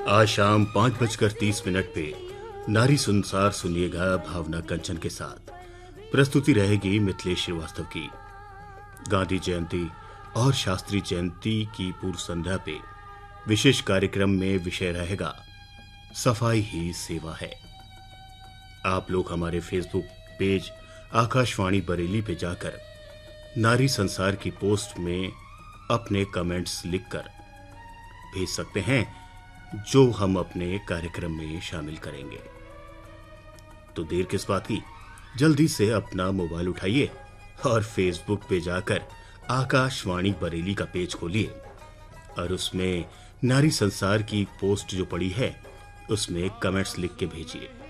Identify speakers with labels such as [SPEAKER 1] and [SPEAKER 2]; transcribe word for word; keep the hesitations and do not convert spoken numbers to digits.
[SPEAKER 1] आज शाम पांच बजकर तीस मिनट पे नारी संसार सुनिएगा भावना कंचन के साथ। प्रस्तुति रहेगी मिथिलेश श्रीवास्तव की। गांधी जयंती और शास्त्री जयंती की पूर्व संध्या पे विशेष कार्यक्रम में विषय रहेगा सफाई ही सेवा है। आप लोग हमारे फेसबुक पेज आकाशवाणी बरेली पे जाकर नारी संसार की पोस्ट में अपने कमेंट्स लिखकर भेज सकते हैं, जो हम अपने कार्यक्रम में शामिल करेंगे। तो देर किस बात की, जल्दी से अपना मोबाइल उठाइए और फेसबुक पे जाकर आकाशवाणी बरेली का पेज खोलिए और उसमें नारी संसार की पोस्ट जो पड़ी है उसमें कमेंट्स लिख के भेजिए।